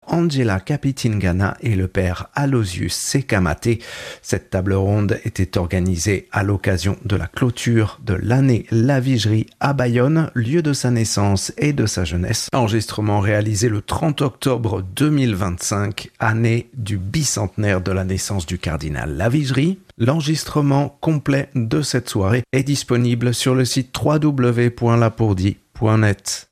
Angela Capitingana et le père Aloysius Sekamate. Cette table ronde était organisée à l'occasion de la clôture de l'année Lavigerie à Bayonne, lieu de sa naissance et de sa jeunesse. Enregistrement réalisé le 30 octobre 2025, année du bicentenaire de la naissance du cardinal Lavigerie. L'enregistrement complet de cette soirée est disponible sur le site www.lapourdie.net.